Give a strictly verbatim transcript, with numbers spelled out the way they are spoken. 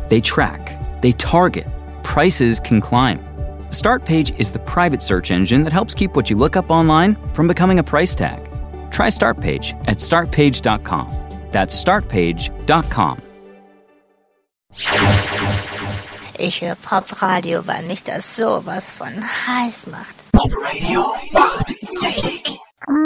They track, they target, prices can climb. Startpage is the private search engine that helps keep what you look up online from becoming a price tag. Try Startpage at start page dot com. That's start page dot com. Ich höre Popradio, weil mich das sowas von heiß macht. Popradio macht süchtig.